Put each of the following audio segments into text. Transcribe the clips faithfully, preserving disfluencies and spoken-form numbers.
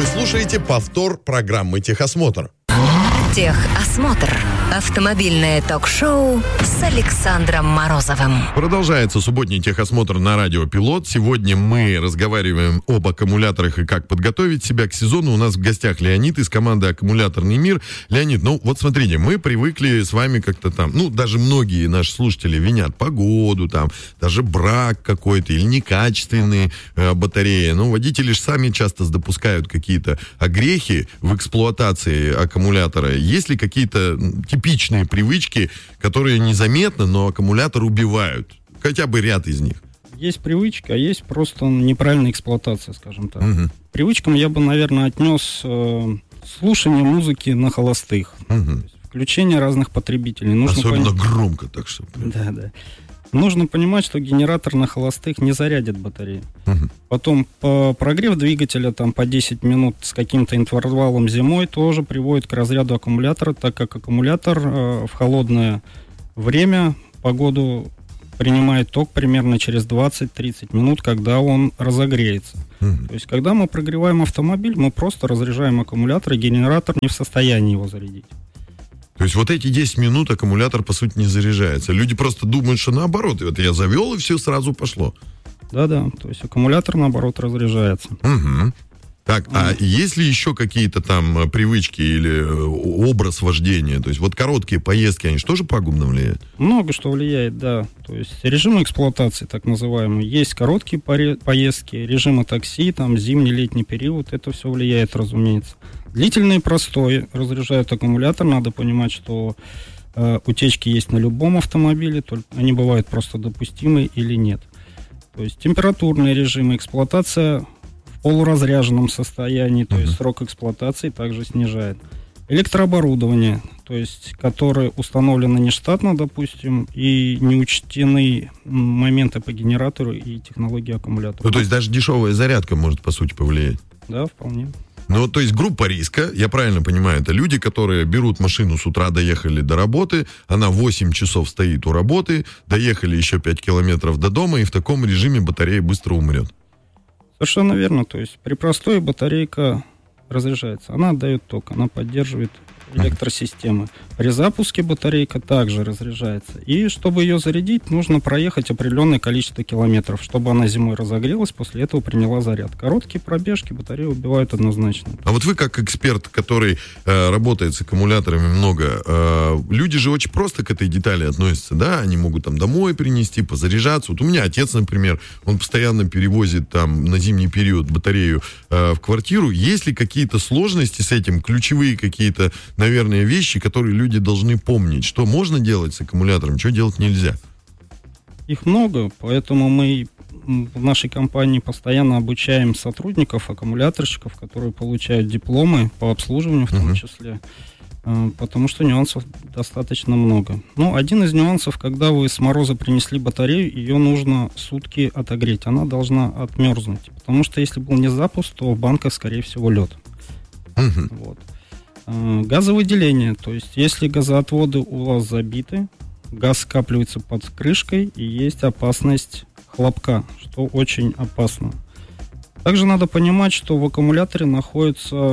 слушаете повтор программы «Техосмотр». Техосмотр. Автомобильное ток-шоу с Александром Морозовым. Продолжается субботний техосмотр на радио «Пилот». Сегодня мы разговариваем об аккумуляторах и как подготовить себя к сезону. У нас в гостях Леонид из команды «Аккумуляторный мир». Леонид, ну вот смотрите, мы привыкли с вами как-то там, ну даже многие наши слушатели винят погоду, там, даже брак какой-то или некачественные э, батареи. Но водители же сами часто допускают какие-то огрехи в эксплуатации аккумулятора. Есть ли какие-то типичные привычки, которые незаметно, но аккумулятор убивают? Хотя бы ряд из них. Есть привычка, а есть просто неправильная эксплуатация, скажем так. Угу. Привычкам я бы, наверное, отнес э, слушание музыки на холостых. Угу. Включение разных потребителей. Нужно Особенно пон... громко, так что... Да, да. Нужно понимать, что генератор на холостых не зарядит батарею. Угу. Потом по прогрев двигателя там, по десять минут с каким-то интервалом зимой тоже приводит к разряду аккумулятора, так как аккумулятор э, в холодное время, погоду, принимает ток примерно через двадцать-тридцать минут, когда он разогреется. Угу. То есть, когда мы прогреваем автомобиль, мы просто разряжаем аккумулятор, и генератор не в состоянии его зарядить. То есть вот эти десять минут аккумулятор, по сути, не заряжается. Люди просто думают, что наоборот. Вот я завел, и все сразу пошло. Да-да, то есть аккумулятор, наоборот, разряжается. Угу. Так, а есть ли еще какие-то там привычки или образ вождения? То есть вот короткие поездки, они же тоже пагубно влияют? Много что влияет, да. То есть режимы эксплуатации, так называемые. Есть короткие поездки, режимы такси, там зимний, летний период. Это все влияет, разумеется. Длительный простой разряжают аккумулятор. Надо понимать, что э, утечки есть на любом автомобиле, только они бывают просто допустимы или нет. То есть температурные режимы, эксплуатация в полуразряженном состоянии, то uh-huh. есть срок эксплуатации также снижает. Электрооборудование, то есть которое установлено нештатно, допустим, и не учтены моменты по генератору и технологии аккумулятора. Ну, то есть даже дешевая зарядка может, по сути, повлиять? Да, вполне. Ну, то есть группа риска, я правильно понимаю, это люди, которые берут машину с утра, доехали до работы, она восемь часов стоит у работы, доехали еще пять километров до дома, и в таком режиме батарея быстро умрет. Совершенно верно. То есть при простой батарейка разряжается. Она отдает ток, она поддерживает электросистемы. При запуске батарейка также разряжается. И чтобы ее зарядить, нужно проехать определенное количество километров, чтобы она зимой разогрелась, после этого приняла заряд. Короткие пробежки батарею убивают однозначно. А вот вы как эксперт, который э, работает с аккумуляторами много, э, люди же очень просто к этой детали относятся, да? Они могут там домой принести, позаряжаться. Вот у меня отец, например, он постоянно перевозит там на зимний период батарею э, в квартиру. Есть ли какие-то сложности с этим, ключевые какие-то, наверное, вещи, которые люди должны помнить, что можно делать с аккумулятором, что делать нельзя? Их много, поэтому мы в нашей компании постоянно обучаем сотрудников, аккумуляторщиков, которые получают дипломы по обслуживанию в том uh-huh. числе, потому что нюансов достаточно много. Ну, один из нюансов, когда вы с мороза принесли батарею, ее нужно сутки отогреть, она должна отмерзнуть, потому что если был не запуск, то в банках, скорее всего, лед. Uh-huh. Вот. Газовыделение, то есть если газоотводы у вас забиты, газ скапливается под крышкой и есть опасность хлопка, что очень опасно. Также надо понимать, что в аккумуляторе находится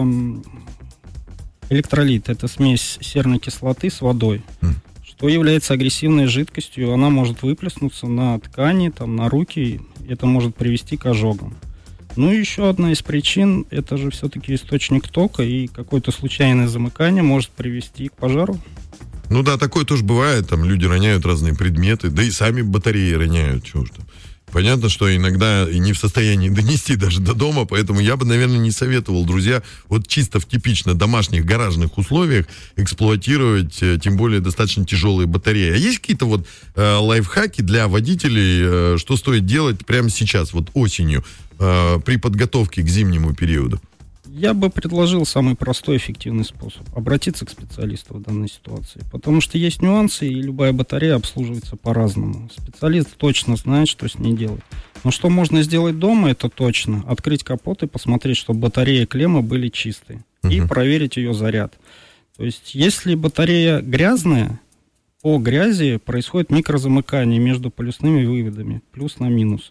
электролит, это смесь серной кислоты с водой, mm. что является агрессивной жидкостью, она может выплеснуться на ткани, там, на руки, это может привести к ожогам. Ну и еще одна из причин, это же все-таки источник тока, и какое-то случайное замыкание может привести к пожару. Ну да, такое тоже бывает, там люди роняют разные предметы, да и сами батареи роняют, чего ж там. Понятно, что иногда и не в состоянии донести даже до дома, поэтому я бы, наверное, не советовал, друзья, вот чисто в типично домашних гаражных условиях эксплуатировать, тем более достаточно тяжелые батареи. А есть какие-то вот э, лайфхаки для водителей, э, что стоит делать прямо сейчас, вот осенью, э, при подготовке к зимнему периоду? Я бы предложил самый простой, эффективный способ. Обратиться к специалисту в данной ситуации. Потому что есть нюансы, и любая батарея обслуживается по-разному. Специалист точно знает, что с ней делать. Но что можно сделать дома, это точно. Открыть капот и посмотреть, чтобы батарея и клемма были чистые. Uh-huh. И проверить ее заряд. То есть, если батарея грязная, по грязи происходит микрозамыкание между полюсными выводами. Плюс на минус.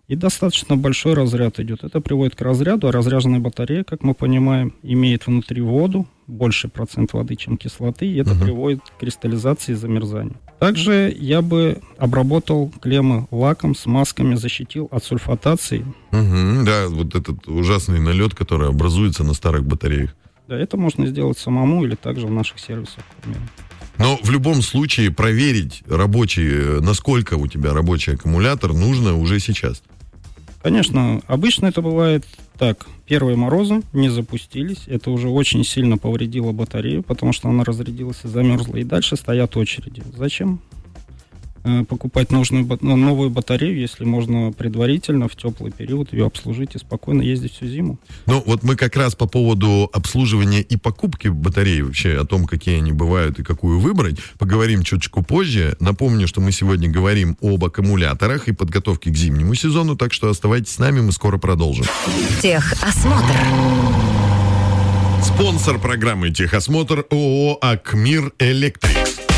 и достаточно большой разряд идет. Это приводит к разряду, а разряженная батарея, как мы понимаем, имеет внутри воду, больше процент воды, чем кислоты, и это uh-huh. приводит к кристаллизации и замерзанию. Также я бы обработал клеммы лаком, смазками, защитил от сульфатации. Uh-huh. Да, вот этот ужасный налет, который образуется на старых батареях. Да, это можно сделать самому или также в наших сервисах, к примеру. Но в любом случае проверить рабочий, насколько у тебя рабочий аккумулятор, нужно уже сейчас. Конечно, обычно это бывает так. Первые морозы не запустились. Это уже очень сильно повредило батарею, потому что она разрядилась и замерзла. И дальше стоят очереди. Зачем э, покупать нужную, новую батарею, если можно предварительно в теплый период ее обслужить и спокойно ездить всю зиму? Ну, вот мы как раз по поводу обслуживания и покупки батареи, вообще о том, какие они бывают и какую выбрать, поговорим чуточку позже. Напомню, что мы сегодня говорим об аккумуляторах и подготовке к зимнему сезону, так что оставайтесь с нами, мы скоро продолжим. Техосмотр. Спонсор программы «Техосмотр» ООО «Акмир Электрик».